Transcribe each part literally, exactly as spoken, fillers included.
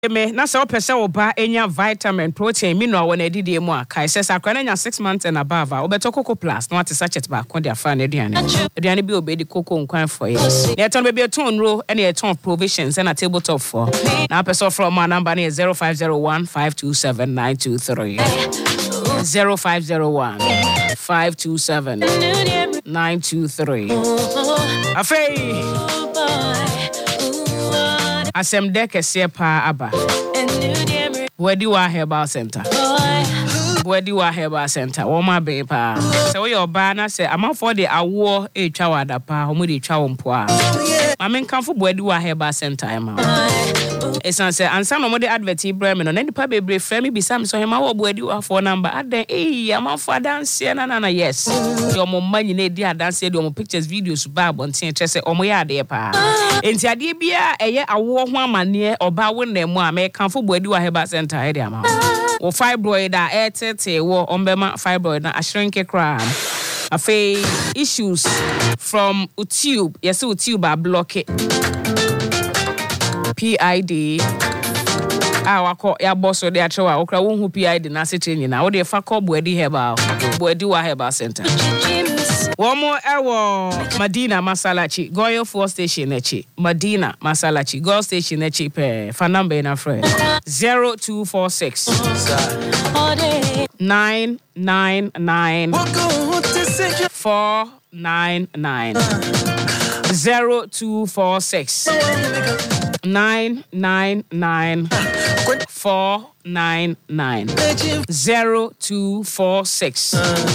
me na so pese oba enya vitamin protein mineral won edidie mu aka ise sakra na nya six months and above a obeto cocoa plus na what sachet ba kon dia fa na aduane aduane bi obedi cocoa nkwan for ye na eton be be ton ro na eton provisions na tabletop for na pese from my number na zero five zero one five two seven nine two three zero five zero one five two seven nine two three afei Asem de kese pa aba. Wedi wa herbal center. Wedi wa herbal center. Wo ma be pa. Se wo yo ba na se amafo de awo e twa wada pa, homo de twa wo mpo a. Ma men kanfo wedi wa herbal center e ma. Esan se ansa no mo de advert ibrahim no na nipa bebre frɛ me bisam so hema wo wedi wa phone number adan eh amafo adanse na na na yes. Yo mo manyi na edi adanse de mo pictures videos ba bonten tre se omo ya ade pa. Enti ade bia eye awo ho amane oba wo na mu a me kanfo wedi wa herbal center e de ama. Wo fibroid a etete wo ombema fibroid na ashrinke kra. Afei issues from tube, yes tube are block it. P I D ah wako ya boss de atrewa okra wo hu P I D na setre nyina wo de fa call Bwedi Herbal Bwedi wa Herbal Center wo mo ewo Madina Masalachi Goyo four station echi Madina Masalachi Goyo station echi pe fa number na friend zero two four six nine nine nine four nine nine zero two four six Nine nine nine four nine nine zero two four six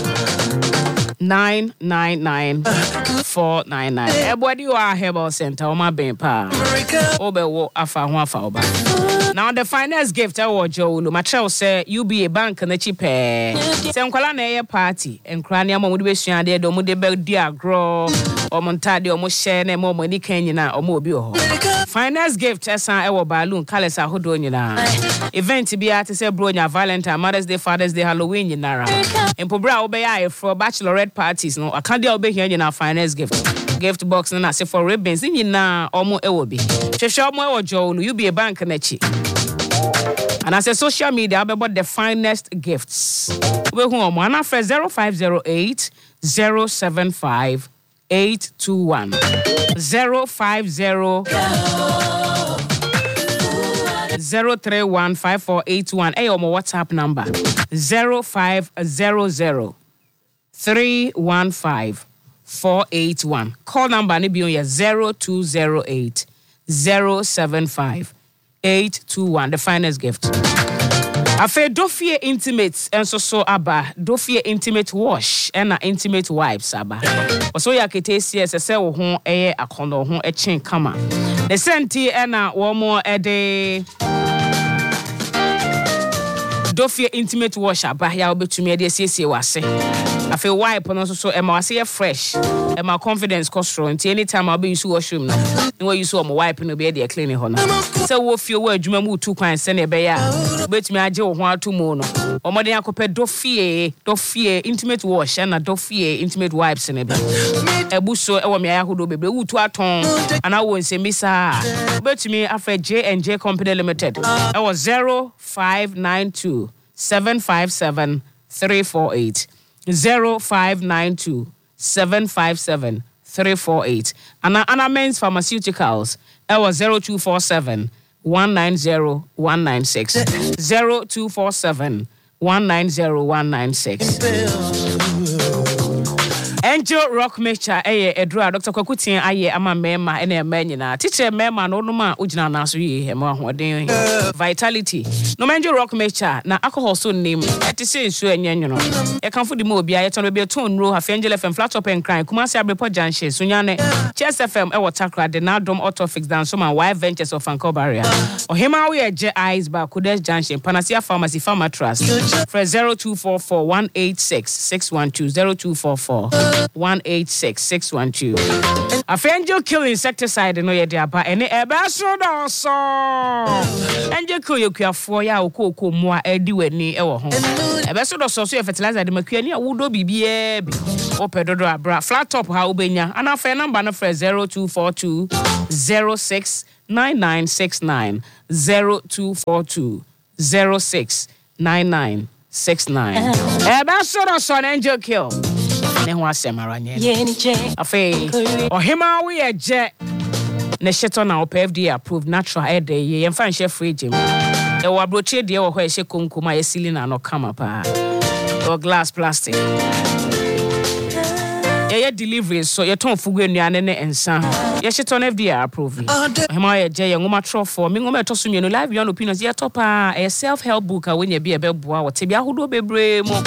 nine nine nine four nine nine. Ebwadi wa Herbal Center oma ben pa. Obe wo afa ho afa oba. Now the finest gift I wo Jowulu matrel say U B A bank na chipe. Se nkwala na eye party enkra ne amamo de besua de do mo de be di agro omontade omo share na mo mani kan nyina omo obi ho. Finest gift esan ewo balloon colors ahodo nyina. Event bi ate say bronya Valentine, Mother's Day, Father's Day, Halloween nyinara. Empo bra obe ya for bachelorette parties no akande obe here nyina finest gift. Gift box na say for ribbons nyina omo ewo bi. Hwehwe omo ewo Jowulu U B A bank na chi. And as a social media about the finest gifts. We hu omo ana for zero five zero eight zero seven five eight two one zero five zero zero three one five four eight one. Hey, on my WhatsApp number zero five zero zero three one five four eight one. Call number ni bi on zero two zero eight zero seven five eight two one. The finest gift. Afe Dofie Intimates enso so aba Dofie Intimate Wash and Intimate Wipes aba. Oso ya ketesi esese wo ho eye akono ho echen kama. The senti ena wo mo ede Dofie Intimate Wash aba ya obetumi ede siesie wase. Afe wipe no so so ema wase fresh. Ema confidence costro nti anytime I be use washroom no. No use o mo wipe no be ede clean ho no. Se wo fie wo adwuma mu tu kwan se ne be ya. Obetumi age wo ho atomo no. Omode yakopɛ Dofie Dofie Intimate Wash na Dofie Intimate Wipes ne be. Ebuso ewo me ayahodo bebre wutu aton ana wo nsemisa. Obetumi afre J and J Company Limited. Ewo zero five nine two seven five seven three four eight zero five nine two seven five seven three four eight. Ana Ana Men's Pharmaceuticals. Ewo zero two four seven one nine zero one nine six zero two four seven one nine zero one nine six. Angel Rock Mixture eye edura Doctor Kwakutin aye ama mema ene ema nyina teacher mema no no ma ugina na so yi hema ahoden Vitality no Angel Rock Mixture na alcohol so name etise nsu enyenyono e kanfo di mo bia ye tono be ton ro Hafe Angel F M flat top and cry Kumasi Abrepo Junction sunyane Chess F M e watakra de na dom auto fix dan so man Y Ventures of Anko Barrier ohema we je eyes ba Kudes Junction Panacea Pharmacy Pharma Trust for zero two four four one eight six six one two zero two four four one eight six six one two. A Angel kill insecticide no ye dia ba ene ebe so do so. Angel kill you kwa ya okoko mo a edi wani e wo ho. Ebe so do so so fertilizer de makua ni a wo do bibie bi. Opedodo abra flat top ha ubenya. And our number no for zero two four two zero six nine nine six nine zero two four two zero six nine nine six nine. Eh, that's sort of son angel kill. Ne ho asem aranye. Afi ohima we e je ne sheto na op F D A approved natural hair day ye mfa nhye free gym. E wo abroche de wo ho e hye konkoma ye silina no kama pa. Or glass plastic. Yeah, delivery so you ton fugu enuane ne ensa. Ye sheto na F D A approved. Ohima ye je ye ngoma tro for me ngoma etoso mienu live beyond opinions ye top a e self help book a when ye be e be boa wo te bia hodo bebre mo.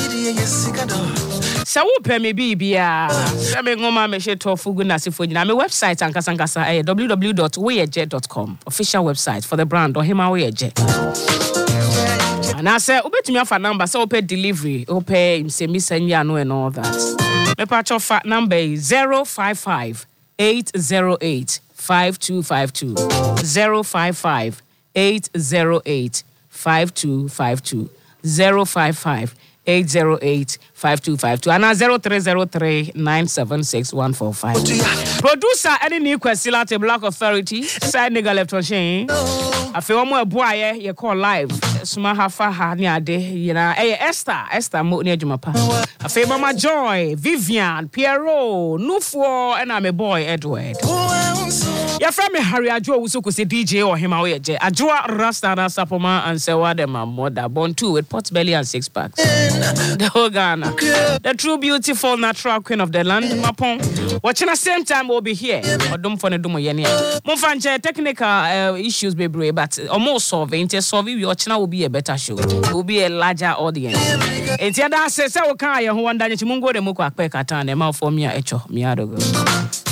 Sa wo pe me bibia sa me ngoma me she to fugu na sifo nyina me website ankasa ankasa eh w w w dot weyeje dot com official website for the brand Ohima Weyeje. And I say obetumi afa number say ope delivery ope say misanya no and all that. Me patch of number is zero five five eight zero eight five two five two zero five five eight zero eight five two five two zero five five eight zero eight five two five two and zero three zero three nine seven six one four five. Producer any new question at the Black Authority side nigga left on Shane. I feel more boy you call live. Suma hafa ha ni ade you know eh Esther Esther mo ni adwumapa. I feel Mama Joy, Vivian, Pierrot, Nufo and I'm a boy Edward. Your friend me Harry Ajo Usuku say D J Ohima Weyeje. Ajoa Rasta Rasta Poma and say what them mother born two with pot belly and six packs. The whole Ghana. The true beautiful natural queen of the land, Mapon. Watching the same time we'll be here. Or don't for the dumo yeni. Monfanje technical uh, issues be brave, but almost solving. Until solving we watching will be a better show. It will be a larger audience. Until that says I will carry who one day mungo de muko akpe katane ma for me echo me adogo.